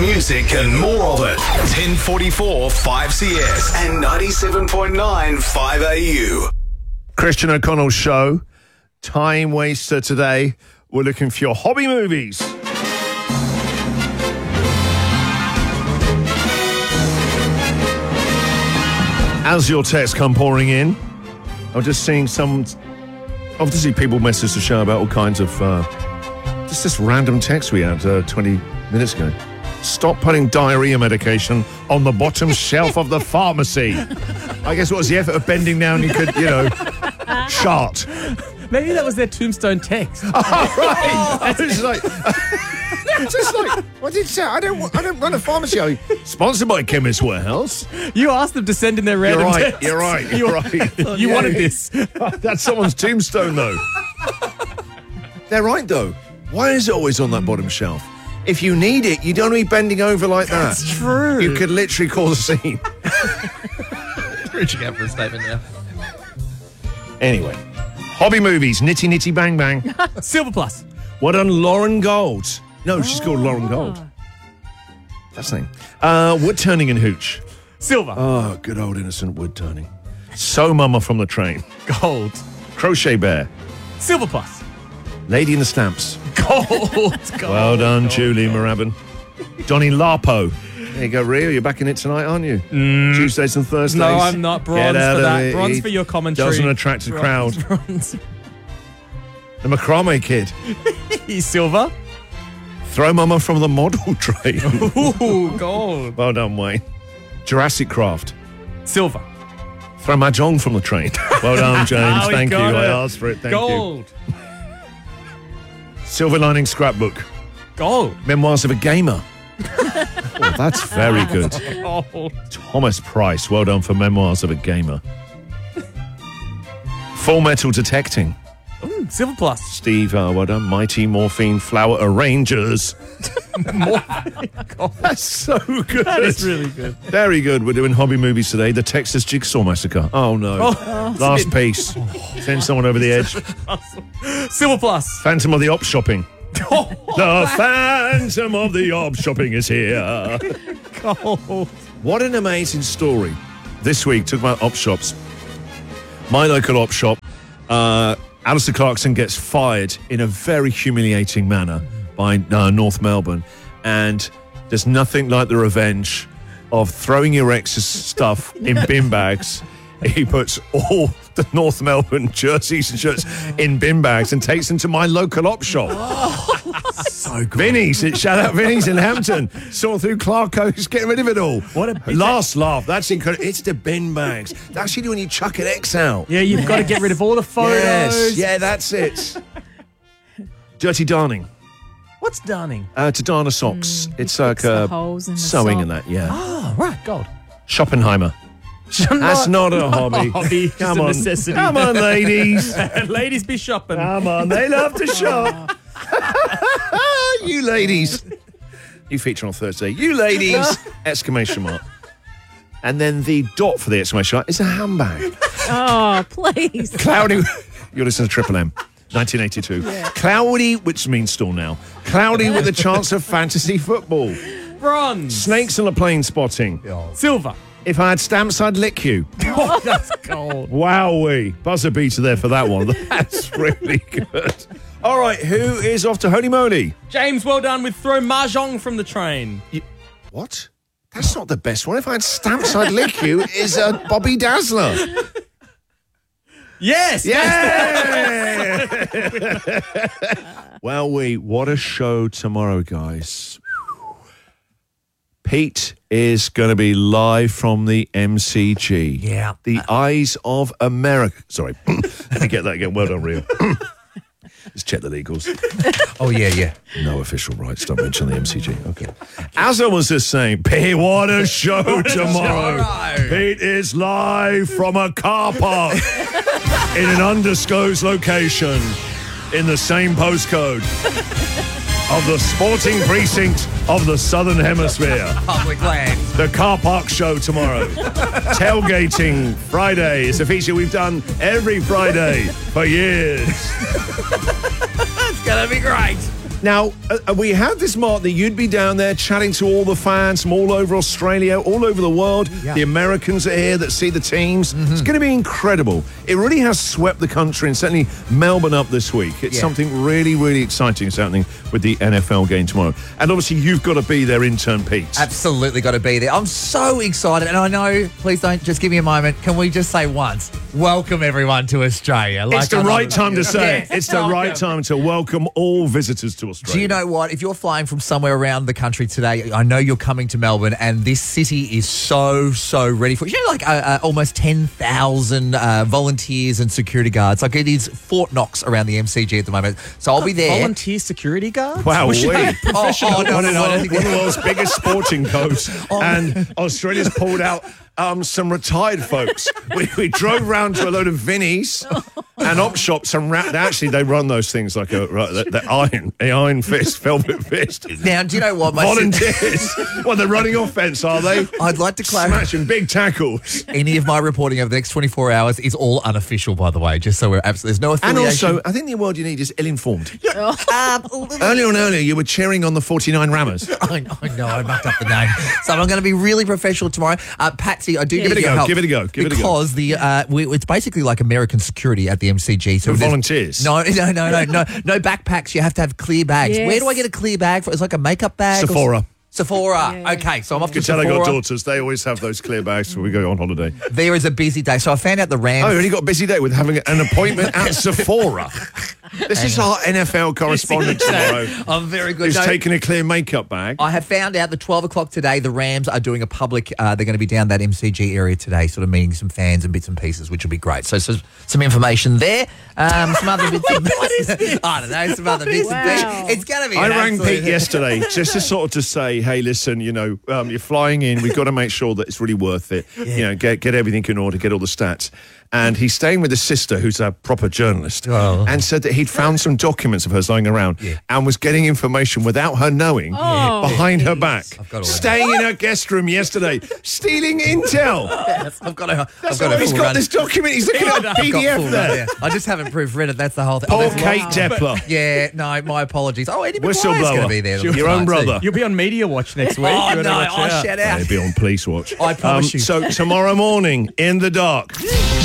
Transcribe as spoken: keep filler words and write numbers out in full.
music and more of it. ten forty-four five C S and ninety-seven point nine five A U. Christian O'Connell's show, Time Waster today. We're looking for your hobby movies. As your texts come pouring in, I'm just seeing some... Obviously, people message the show about all kinds of... Uh, just this random text we had uh, twenty minutes ago. Stop putting diarrhea medication on the bottom shelf of the pharmacy. I guess what was the effort of bending down you could, you know, shart. Maybe that was their tombstone text. Oh, right. I was like... Just like, what did you say? I don't, I don't run a pharmacy. I sponsored by Chemist Warehouse. You asked them to send in their random You're right. text. You're right. You're right. You wanted this. That's someone's tombstone, though. They're right, though. Why is it always on that bottom shelf? If you need it, you don't be bending over like that. That's true. You could literally cause a scene. Reaching out for a statement now. Anyway, hobby movies, Nitty Nitty Bang Bang. Silver Plus. What done Lauren Gold? No, she's called Lauren Gold. That's the name. Uh, wood turning and hooch. Silver. Oh, good old innocent wood turning. So Mama from the Train. Gold. Crochet Bear. Silver Plus. Lady in the Stamps. Gold. Gold. Well done, Gold. Julie Marabin. Donnie Larpo. There you go, Rio. You're back in it tonight, aren't you? Mm. Tuesdays and Thursdays. No, I'm not. Bronze Get out for of that. it. Bronze He for your commentary. Doesn't attract a Bronze, crowd. Bronze. The Macrame Kid. He's silver. Throw Mama from the model train. Ooh, gold. Well done, Wayne. Jurassic Craft. Silver. Throw Mahjong from the train. Well done, James. Oh, he Thank you. got I it. asked for it. Thank gold. you. Silver Lining Scrapbook. Gold. Memoirs of a Gamer. Oh, that's very good. Gold. Thomas Price. Well done for Memoirs of a Gamer. Full Metal Detecting. Ooh, Silver Plus. Steve, uh, well done. Mighty Morphine Flower Arrangers. That's so good. That is really good. Very good. We're doing hobby movies today. The Texas Jigsaw Massacre. Oh, no. Oh, Last piece. Send someone over the edge. Silver Plus. Phantom of the Op Shopping. The Phantom of the Op Shopping is here. Gold. What an amazing story. This week, talking about op shops. My local op shop, uh, Alistair Clarkson gets fired in a very humiliating manner by uh, North Melbourne. And there's nothing like the revenge of throwing your ex's stuff in bin bags. He puts all the North Melbourne jerseys and shirts in bin bags and takes them to my local op shop. Oh, so good. Vinny's, shout out Vinny's in Hampton. Saw through Clarko's, getting rid of it all. What a last laugh. That's incredible. It's the bin bags. That's you do when you chuck an X out. Yeah, you've got to get rid of all the photos. Yes, yeah, that's it. Dirty darning. What's darning? Uh, to darn a socks. Mm, it's like the uh, holes in the sewing sock. and that, yeah. Oh, right, gold. Schopenheimer. That's not a hobby. hobby. Just Come a on. necessity. Come on, ladies. Ladies be shopping. Come on, they love to shop. You ladies. You feature on Thursday. You ladies! Exclamation mark. And then the dot for the exclamation mark is a handbag. Oh, please. Cloudy. You're listening to Triple M. nineteen eighty-two. Yeah. Cloudy, which means still now. Cloudy with a chance of fantasy football. Bronze. Snakes on a plane spotting. Silver. If I had stamps, I'd lick you. Oh, that's gold. Wowee. Buzzer beater there for that one. That's really good. All right, who is off to Holy Moly? James, well done with throw Mahjong from the train. You, what? That's not the best one. If I had stamps, I'd lick you is uh, Bobby Dazzler. Yes. Yeah. Well, we what a show tomorrow, guys. Pete is going to be live from the M C G. Yeah. The Eyes of America. Sorry. Let me get that again. Well done, Rio. Let's check the legals. Oh, yeah, yeah. No official rights. Don't mention the M C G. Okay. As I was just saying, Pete, what a show tomorrow. show. Pete is live from a car park in an undisclosed location in the same postcode of the sporting precinct of the Southern Hemisphere. Public land. The car park show tomorrow. Tailgating Friday is a feature we've done every Friday for years. It's going to be great. Now, uh, we had this mark that you'd be down there chatting to all the fans from all over Australia, all over the world. Yeah. The Americans are here that see the teams. Mm-hmm. It's going to be incredible. It really has swept the country and certainly Melbourne up this week. It's Yeah. something really, really exciting is happening with the N F L game tomorrow. And obviously, you've got to be there, intern Pete. Absolutely got to be there. I'm so excited. And I know, please don't just give me a moment. Can we just say once, welcome everyone to Australia. It's the I love right it. time to say it. Yes. It's the right time to welcome all visitors to Australia. Do you know what? If you're flying from somewhere around the country today, I know you're coming to Melbourne, and this city is so, so ready for you. You know, like uh, uh, almost ten thousand uh, volunteers and security guards. Like it is Fort Knox around the M C G at the moment. So I'll be there. Volunteer security guard? Wow, We should wait. have professional. Oh, oh, no, one, of the no, I don't world- think one of that- the world's biggest sporting codes, and Australia's pulled out um, some retired folks. We, we drove round to a load of Vinnies and op shops and wrapped. Actually, they run those things like a right, the, the iron, the iron fist, velvet fist. Now, do you know what? My Volunteers. Well, they're running offence, are they? I'd like to clarify. Smashing big tackles. Any of my reporting over the next twenty-four hours is all unofficial, by the way, just so we're absolutely, there's no And affiliation. also, I think the word you need is ill-informed. Earlier and earlier, you were cheering on the forty-nine Rammers. I know, I know, I mucked up the name. So I'm going to be really professional tomorrow. Uh, Patsy, I do Give need it a your go, help give it a go, give it a go. Because the uh, we, it's basically like American security at the M C G. So For there's- volunteers? No, no, no, no, no, no backpacks. You have to have clear bags. Yes. Where do I get a clear bag for? It's like a makeup bag. or- Sephora. Sephora. Yeah. Okay, so I'm off You to can tell I Sephora. got daughters. They always have those clear bags when we go on holiday. There is a busy day. So I found out the Rams. Oh, you already got a busy day with having an appointment at Sephora. This is our N F L correspondent tomorrow. I'm very good. Who's No, taking a clear makeup bag. I have found out that twelve o'clock today, the Rams are doing a public, uh, they're going to be down that M C G area today, sort of meeting some fans and bits and pieces, which will be great. So, so some information there. Um, some other bits and pieces. I don't know, some other bits Wow. and pieces. It's going to be I an rang absolute- Pete yesterday just to sort of to say, hey, listen, you know, um, you're flying in. We've got to make sure that it's really worth it. You know, get get everything in order, get all the stats. And he's staying with his sister, who's a proper journalist, Oh. and said that he'd found some documents of hers lying around and was getting information without her knowing Oh. behind her back. I've got all that. Staying in her guest room yesterday, stealing intel. I've got a, I've That's got why a he's full got run. this document. He's looking at a I've P got D F full run, there. yeah. I just haven't proofread it. That's the whole thing. Poor Oh, that's Kate right. Depler. Yeah, no, my apologies. Oh, Eddie McGuire's going to Whistleblower. be there. Your own brother. You'll be on Media Watch next week. Oh, You no, better watch oh, out. shut out. They'll be on police watch. Um, I promise you. So tomorrow morning, in the dark.